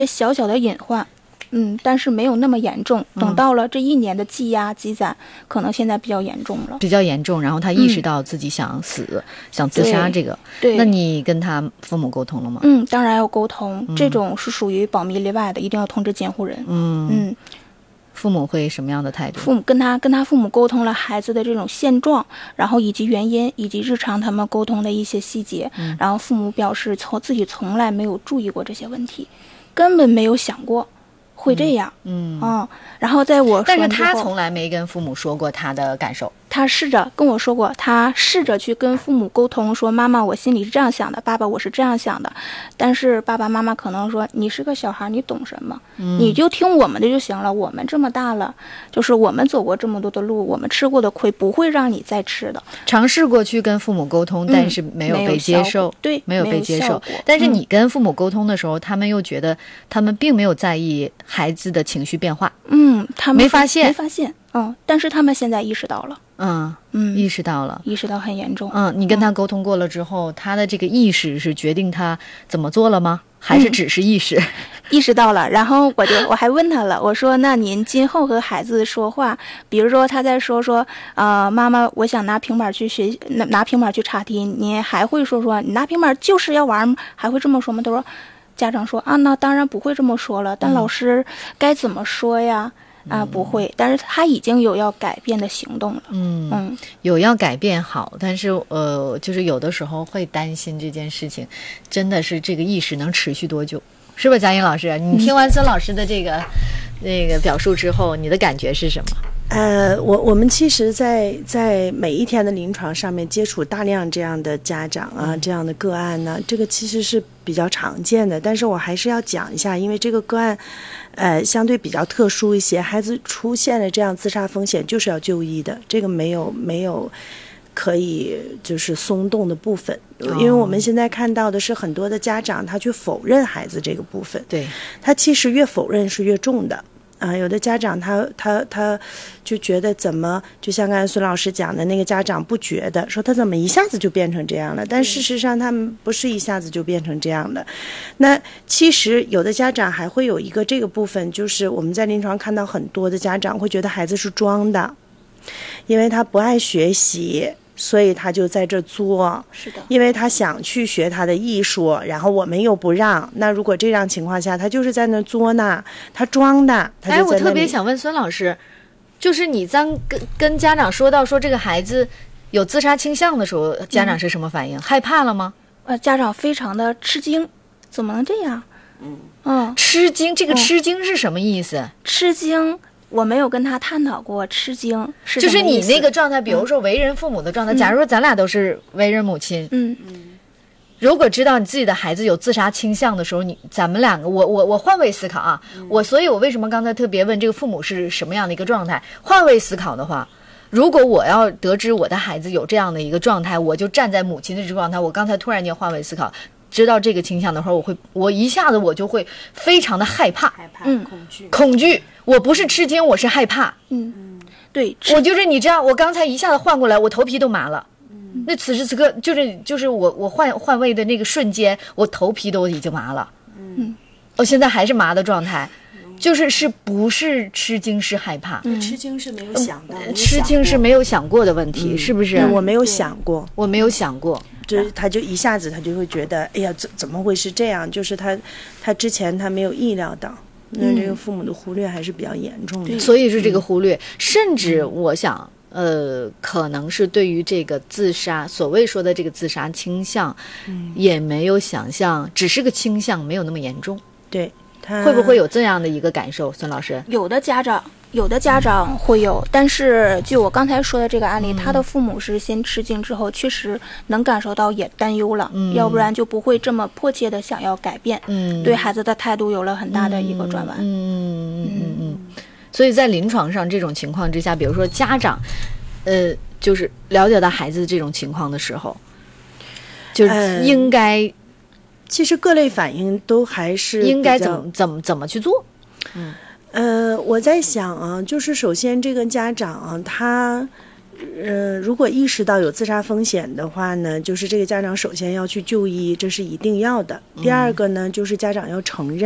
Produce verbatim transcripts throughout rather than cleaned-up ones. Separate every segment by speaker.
Speaker 1: 小小的隐患。嗯，但是没有那么严重。等到了这一年的积压积攒，可能现在比较严重了，
Speaker 2: 比较严重。然后他意识到自己想死、嗯、想自杀这个。
Speaker 1: 对，
Speaker 2: 那你跟他父母沟通了吗？
Speaker 1: 嗯，当然要沟通、嗯、这种是属于保密例外的，一定要通知监护人。
Speaker 2: 嗯
Speaker 1: 嗯，
Speaker 2: 父母会什么样的态度？
Speaker 1: 父母跟他跟他父母沟通了孩子的这种现状，然后以及原因，以及日常他们沟通的一些细节、嗯、然后父母表示从自己从来没有注意过这些问题，根本没有想过会这样。
Speaker 2: 嗯，
Speaker 1: 嗯、哦，然后在我说
Speaker 2: 但是他从来没跟父母说过他的感受。
Speaker 1: 他试着跟我说过，他试着去跟父母沟通，说妈妈我心里是这样想的，爸爸我是这样想的，但是爸爸妈妈可能说你是个小孩，你懂什么、嗯、你就听我们的就行了，我们这么大了，就是我们走过这么多的路，我们吃过的亏不会让你再吃的。
Speaker 2: 尝试过去跟父母沟通、嗯、但是没有被接受。
Speaker 1: 对，
Speaker 2: 没有被接受。但是你跟父母沟通的时候、嗯、他们又觉得他们并没有在意孩子的情绪变化。
Speaker 1: 嗯，他们
Speaker 2: 没发现
Speaker 1: 没发现嗯，但是他们现在意识到了。
Speaker 2: 嗯嗯，意识到了，
Speaker 1: 意识到很严重。
Speaker 2: 嗯，你跟他沟通过了之后、嗯、他的这个意识是决定他怎么做了吗？还是只是意识、嗯、
Speaker 1: 意识到了？然后我就我还问他了，我说那您今后和孩子说话，比如说他在说说呃妈妈我想拿平板去学拿拿平板去查题，你还会说说你拿平板就是要玩，还会这么说吗？他说家长说啊那当然不会这么说了，但老师该怎么说呀？啊，不会，但是他已经有要改变的行动了。
Speaker 2: 嗯嗯，有要改变好，但是呃，就是有的时候会担心这件事情，真的是这个意识能持续多久？是吧，佳音老师？你听完孙老师的这个、嗯、那个表述之后，你的感觉是什么？
Speaker 3: 呃，我我们其实在，在在每一天的临床上面接触大量这样的家长啊，这样的个案呢，这个其实是比较常见的。但是我还是要讲一下，因为这个个案，呃，相对比较特殊一些，孩子出现了这样自杀风险，就是要就医的，这个没有没有可以就是松动的部分。因为我们现在看到的是很多的家长他去否认孩子这个部分，
Speaker 2: 对，
Speaker 3: 他其实越否认是越重的。啊，有的家长他他他就觉得怎么，就像刚才孙老师讲的那个家长不觉得，说他怎么一下子就变成这样了，但事实上他们不是一下子就变成这样的。那其实有的家长还会有一个这个部分，就是我们在临床看到很多的家长会觉得孩子是装的，因为他不爱学习，所以他就在这作，
Speaker 1: 是的，
Speaker 3: 因为他想去学他的艺术，然后我们又不让。那如果这样情况下，他就是在那作呢，他装的。他就在那里。
Speaker 2: 哎，我特别想问孙老师，就是你当跟跟家长说到说这个孩子有自杀倾向的时候，家长是什么反应？嗯、害怕了吗？
Speaker 1: 呃，家长非常的吃惊，怎么能这样？嗯嗯，
Speaker 2: 吃惊，这个吃惊是什么意思？
Speaker 1: 嗯、吃惊。我没有跟他探讨过吃惊是什么意思，
Speaker 2: 就是你那个状态，比如说为人父母的状态、嗯、假如说咱俩都是为人母亲，
Speaker 1: 嗯
Speaker 2: 嗯，如果知道你自己的孩子有自杀倾向的时候，你咱们两个我我我换位思考啊、嗯、我所以我为什么刚才特别问这个父母是什么样的一个状态，换位思考的话，如果我要得知我的孩子有这样的一个状态，我就站在母亲的这个状态，我刚才突然间换位思考知道这个倾向的话，我会我一下子我就会非常的害怕，
Speaker 3: 害怕，
Speaker 1: 嗯，
Speaker 3: 恐惧，
Speaker 2: 恐惧。我不是吃惊，我是害怕。
Speaker 1: 嗯，对，
Speaker 2: 我就是你这样，我刚才一下子换过来，我头皮都麻了。嗯，那此时此刻就是就是我我换换位的那个瞬间，我头皮都已经麻了。
Speaker 1: 嗯，
Speaker 2: 我现在还是麻的状态。就是是不是吃惊是害怕、
Speaker 3: 嗯、吃惊是没有想到、嗯、
Speaker 2: 吃惊是没有想过的问题、嗯、是不是、
Speaker 3: 嗯、我没有想过
Speaker 2: 我没有想过
Speaker 3: 就他就一下子他就会觉得哎呀怎怎么会是这样，就是他他之前他没有意料到，那这个父母的忽略还是比较严重的、
Speaker 2: 嗯、所以是这个忽略、嗯、甚至我想呃，可能是对于这个自杀所谓说的这个自杀倾向、嗯、也没有想象只是个倾向，没有那么严重。
Speaker 3: 对，
Speaker 2: 会不会有这样的一个感受，孙老师？
Speaker 1: 有的家长，有的家长会有，但是就我刚才说的这个案例，嗯、他的父母是先吃惊之后，确实能感受到也担忧了，嗯、要不然就不会这么迫切的想要改变，嗯、对孩子的态度有了很大的一个转弯。
Speaker 2: 嗯嗯嗯嗯嗯。所以在临床上这种情况之下，比如说家长，呃，就是了解到孩子这种情况的时候，就是应该。呃
Speaker 3: 其实各类反应都还是
Speaker 2: 应该怎么怎么怎么去做？
Speaker 3: 嗯，呃，我在想啊，就是首先这个家长啊，他呃，如果意识到有自杀风险的话呢，就是这个家长首先要去就医，这是一定要的。第二个呢，就是家长要承认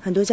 Speaker 3: 很多家